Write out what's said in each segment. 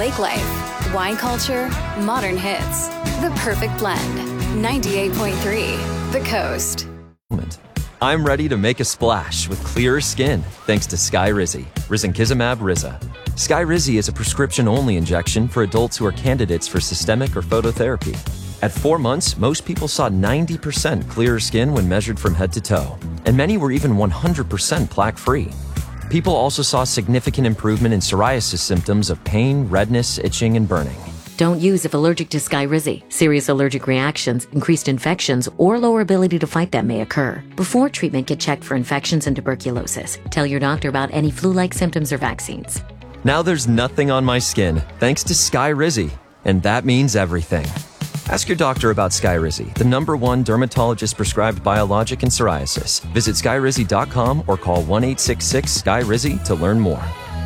lake life, wine culture, modern hits. The perfect blend. 98.3 The Coast. I'm ready to make a splash with clearer skin thanks to Skyrizi, Risankizumab Riza. Skyrizi is a prescription-only injection for adults who are candidates for systemic or phototherapy. At 4 months, most people saw 90% clearer skin when measured from head to toe, and many were even 100% plaque-free. People also saw significant improvement in psoriasis symptoms of pain, redness, itching, and burning. Don't use if allergic to Skyrizi. Serious allergic reactions, increased infections, or lower ability to fight them may occur. Before treatment, get checked for infections and tuberculosis. Tell your doctor about any flu-like symptoms or vaccines. Now there's nothing on my skin thanks to Skyrizi, and that means everything. Ask your doctor about Skyrizi, the #1 dermatologist-prescribed biologic in psoriasis. Visit Skyrizi.com or call 1-866-SKYRIZI to learn more.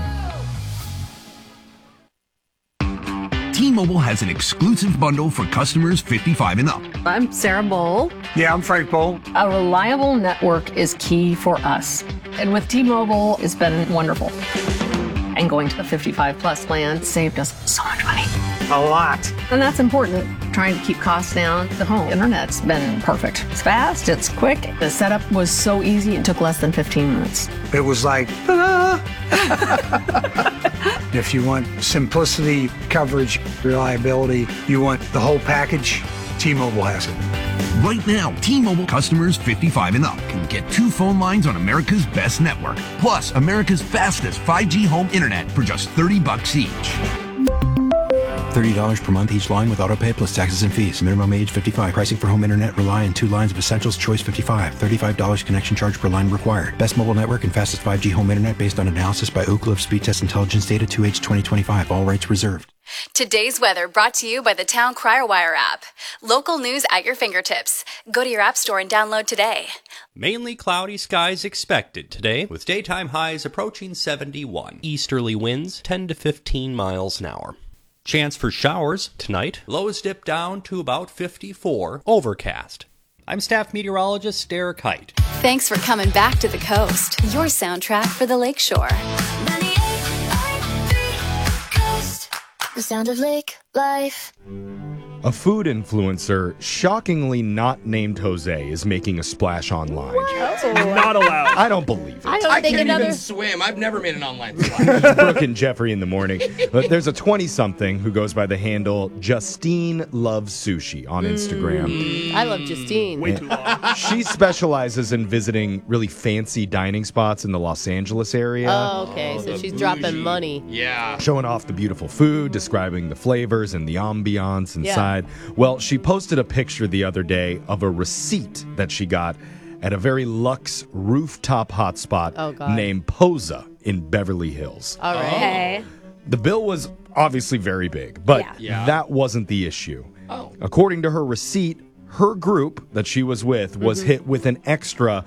T-Mobile has an exclusive bundle for customers 55 and up. I'm Sarah Bowl. Yeah, I'm Frank Bowl. A reliable network is key for us. And with T-Mobile, it's been wonderful. And going to the 55 plus plan saved us so much money. A lot. And that's important. Trying to keep costs down. The home internet's been perfect. It's fast, it's quick. The setup was so easy, it took less than 15 minutes. It was like, ta-da! If you want simplicity, coverage, reliability, you want the whole package, T-Mobile has it. Right now, T-Mobile customers 55 and up can get 2 phone lines on America's best network, plus America's fastest 5G home internet for just $30 each. $30 per month each line with autopay plus taxes and fees. Minimum age 55. Pricing for home internet rely on 2 lines of Essentials Choice 55. $35 connection charge per line required. Best mobile network and fastest 5G home internet based on analysis by Ookla of Speed Test Intelligence data 2H 2025. All rights reserved. Today's weather brought to you by the Town Crier Wire app. Local news at your fingertips. Go to your app store and download today. Mainly cloudy skies expected today, with daytime highs approaching 71. Easterly winds 10 to 15 miles an hour. Chance for showers tonight. Lows dip down to about 54. Overcast. I'm staff meteorologist Derek Height. Thanks for coming back to the coast. Your soundtrack for the Lakeshore. 98.3 Coast. The sound of lake life. A food influencer, shockingly not named Jose, is making a splash online. Not allowed. I don't believe it. I can't even swim. I've never made an online splash. Brooke and Jeffrey in the morning. But there's a 20-something who goes by the handle Justine Loves Sushi on Instagram. I love Justine. Way too long. She specializes in visiting really fancy dining spots in the Los Angeles area. Oh, okay. So she's dropping money. Yeah. Showing off the beautiful food, describing the flavors and the ambiance inside. Well, she posted a picture the other day of a receipt that she got at a very luxe rooftop hotspot named Poza in Beverly Hills. All right. Okay. The bill was obviously very big, but that wasn't the issue. Oh. According to her receipt, her group that she was with was hit with an extra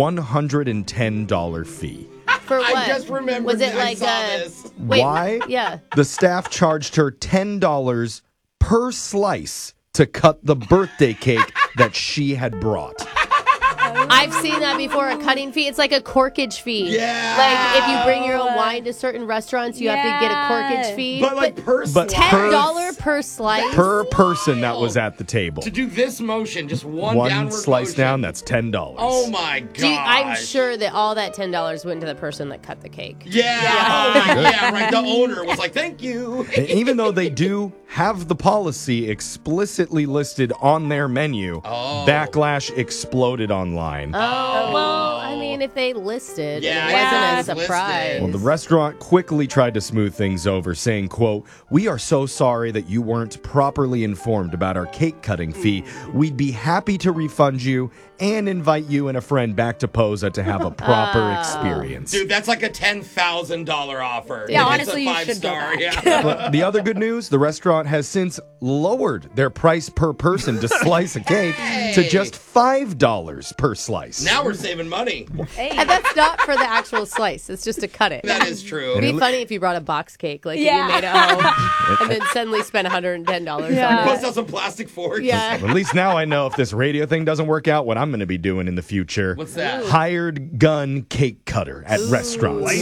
$110 fee. For what? I just remembered. Was it like this. Wait, why? Yeah. The staff charged her $10 per slice to cut the birthday cake that she had brought. I've seen that before, a cutting fee. It's like a corkage fee. Yeah. Like if you bring your own wine to certain restaurants, you have to get a corkage fee. But like per slice. $10 per slice? Per person that was at the table. To do this motion, just one downward slice motion. down, that's $10. Oh my god. I'm sure that all that $10 went to the person that cut the cake. Yeah. Oh my god. Yeah, right. The owner was like, thank you. And even though they do have the policy explicitly listed on their menu, backlash exploded online. Oh, well, I mean, if they listed, it Yeah, wasn't a surprise. Well, the restaurant quickly tried to smooth things over, saying, quote, "We are so sorry that you weren't properly informed about our cake cutting fee. We'd be happy to refund you and invite you and a friend back to Poza to have a proper experience." Dude, that's like a $10,000 offer. Yeah, If honestly, it's a you should go 5-star. back. Yeah. But the other good news, the restaurant has since lowered their price per person to slice a cake to just $5 per slice. Now we're saving money. And that's not for the actual slice. It's just to cut it. That is true. It'd be funny if you brought a box cake, like if you made it home, and then suddenly spent $110 on it. Bust out some plastic forks. Yeah. At least now I know if this radio thing doesn't work out, what I'm going to be doing in the future. What's that? Hired gun cake cutter at restaurants.